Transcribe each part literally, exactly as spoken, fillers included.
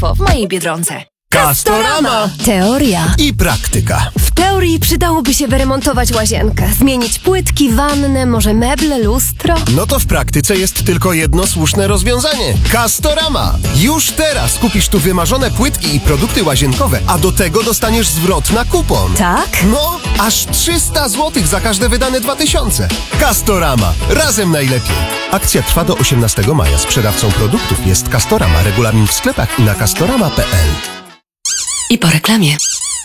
łatwo w mojej Biedronce. Castorama! Teoria I praktyka. W teorii przydałoby się wyremontować łazienkę, zmienić płytki, wannę, może meble, lustro. No to w praktyce jest tylko jedno słuszne rozwiązanie. Castorama! Już teraz kupisz tu wymarzone płytki i produkty łazienkowe, a do tego dostaniesz zwrot na kupon. Tak? No, aż trzysta złotych za każde wydane dwa tysiące. Castorama. Razem najlepiej. Akcja trwa do osiemnastego maja. Sprzedawcą produktów jest Castorama. Regulamin w sklepach i na castorama kropka p l. I po reklamie.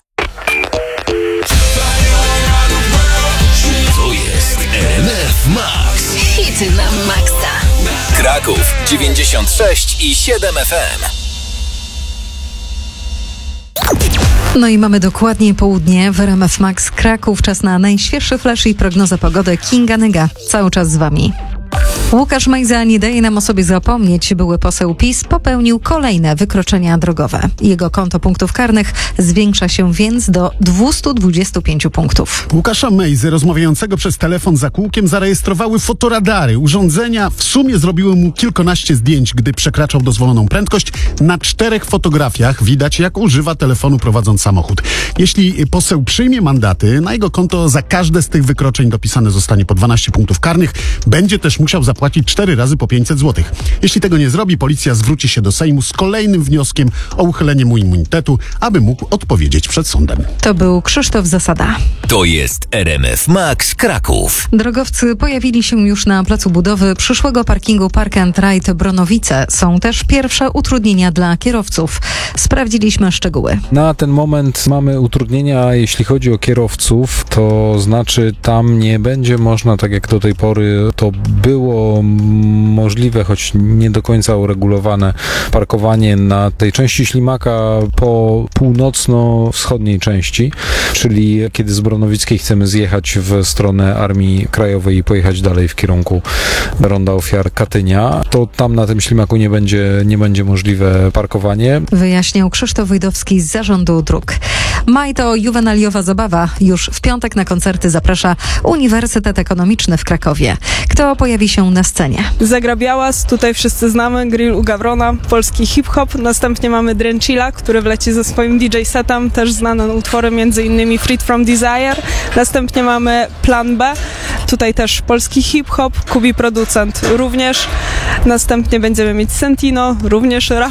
To jest R M F Max. Hity na maksa. Kraków dziewięćdziesiąt sześć i siedem F M. No i mamy dokładnie południe w R M F Max Kraków. Czas na najświeższy flash i prognozę pogody. Kinga Nyga. Cały czas z wami. Łukasz Mejza nie daje nam o sobie zapomnieć. Były poseł PiS popełnił kolejne wykroczenia drogowe. Jego konto punktów karnych zwiększa się więc do dwieście dwadzieścia pięć punktów. Łukasza Mejzy rozmawiającego przez telefon za kółkiem zarejestrowały fotoradary. Urządzenia w sumie zrobiły mu kilkanaście zdjęć, gdy przekraczał dozwoloną prędkość. Na czterech fotografiach widać, jak używa telefonu prowadząc samochód. Jeśli poseł przyjmie mandaty, na jego konto za każde z tych wykroczeń dopisane zostanie po dwanaście punktów karnych. Będzie też musiał zapłacić cztery razy po pięćset złotych. Jeśli tego nie zrobi, policja zwróci się do Sejmu z kolejnym wnioskiem o uchylenie mu immunitetu, aby mógł odpowiedzieć przed sądem. To był Krzysztof Zasada. To jest R M F Max Kraków. Drogowcy pojawili się już na placu budowy przyszłego parkingu Park and Ride Bronowice. Są też pierwsze utrudnienia dla kierowców. Sprawdziliśmy szczegóły. Na ten moment mamy utrudnienia, jeśli chodzi o kierowców, to znaczy tam nie będzie można, tak jak do tej pory to było możliwe, choć nie do końca uregulowane, parkowanie na tej części ślimaka po północno-wschodniej części, czyli kiedy z Bronowickiej chcemy zjechać w stronę Armii Krajowej i pojechać dalej w kierunku Ronda Ofiar Katynia, to tam na tym ślimaku nie będzie, nie będzie możliwe parkowanie. Wyjaśniał Krzysztof Wyjdowski z Zarządu Dróg. Maj to juwenaliowa zabawa. Już w piątek na koncerty zaprasza Uniwersytet Ekonomiczny w Krakowie. Kto pojawi się na scenie? Zagra Białas, tutaj wszyscy znamy, Grill u Gawrona, polski hip-hop. Następnie mamy Drenchilla, który wleci ze swoim D J setem, też znane utwory, między innymi Freed from Desire. Następnie mamy Plan B, tutaj też polski hip-hop, Kubi producent również. Następnie będziemy mieć Sentino, również rap.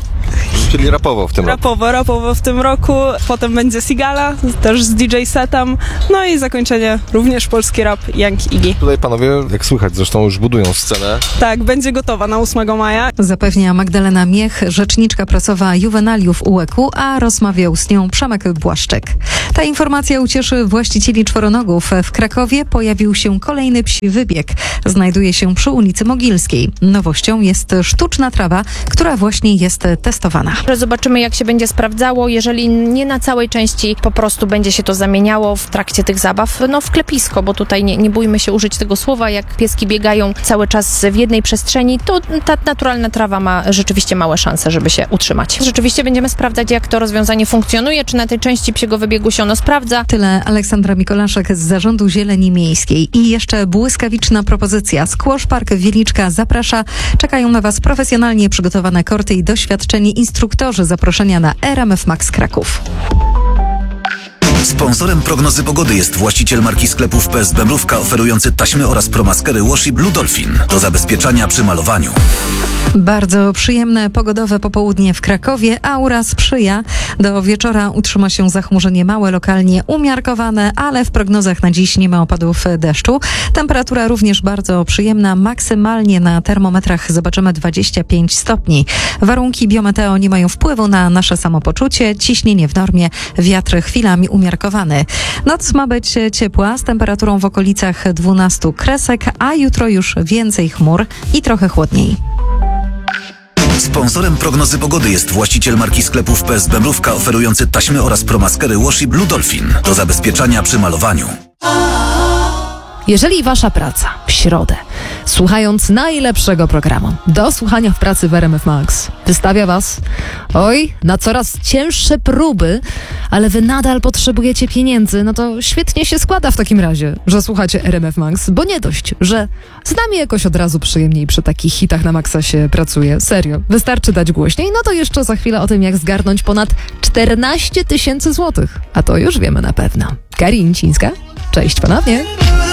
Czyli rapowo w tym roku. Rapowo, rapowo w tym roku. Potem będzie Sigala, też z D J setem. No i zakończenie również polski rap, Young Iggy. Tutaj panowie, jak słychać, zresztą już budują scenę. Tak, będzie gotowa na ósmego maja. Zapewnia Magdalena Miech, rzeczniczka prasowa Juwenaliów U E K U, a rozmawiał z nią Przemek Błaszczyk. Ta informacja ucieszy właścicieli czworonogów. W Krakowie pojawił się kolejny psi wybieg. Znajduje się przy ulicy Mogilskiej. Nowością jest sztuczna trawa, która właśnie jest testowana. Zobaczymy, jak się będzie sprawdzało. Jeżeli nie na całej części po prostu będzie się to zamieniało w trakcie tych zabaw, no w klepisko, bo tutaj nie, nie bójmy się użyć tego słowa, jak pieski biegają cały czas w jednej przestrzeni, to ta naturalna trawa ma rzeczywiście małe szanse, żeby się utrzymać. Rzeczywiście będziemy sprawdzać, jak to rozwiązanie funkcjonuje, czy na tej części psiego wybiegu się ono sprawdza. Tyle Aleksandra Mikolaszek z Zarządu Zieleni Miejskiej. I jeszcze błyskawiczna propozycja. Squash Park Wieliczka zaprasza. Czekają na Was profesjonalnie przygotowane korty i doświadczeni instruktorzy. Zaproszenia na R M F Max Kraków. Sponsorem prognozy pogody jest właściciel marki sklepów P S B Mrówka, oferujący taśmy oraz promaskery Washi Blue Dolphin do zabezpieczania przy malowaniu. Bardzo przyjemne pogodowe popołudnie w Krakowie. Aura sprzyja. Do wieczora utrzyma się zachmurzenie małe, lokalnie umiarkowane, ale w prognozach na dziś nie ma opadów deszczu. Temperatura również bardzo przyjemna. Maksymalnie na termometrach zobaczymy dwadzieścia pięć stopni. Warunki biometeo nie mają wpływu na nasze samopoczucie. Ciśnienie w normie, wiatr chwilami umiarkowany. Noc ma być ciepła z temperaturą w okolicach dwunastu kresek, a jutro już więcej chmur i trochę chłodniej. Sponsorem prognozy pogody jest właściciel marki sklepów P S B Mrówka, oferujący taśmy oraz promaskery Washi Blue Dolphin do zabezpieczania przy malowaniu. Jeżeli wasza praca środę, słuchając najlepszego programu do słuchania w pracy w R M F Max. Wystawia was, oj, na coraz cięższe próby, ale wy nadal potrzebujecie pieniędzy, no to świetnie się składa w takim razie, że słuchacie R M F Max, bo nie dość, że z nami jakoś od razu przyjemniej przy takich hitach na maksa się pracuje. Serio, wystarczy dać głośniej, no to jeszcze za chwilę o tym, jak zgarnąć ponad czternaście tysięcy złotych. A to już wiemy na pewno. Karin Cińska, cześć ponownie.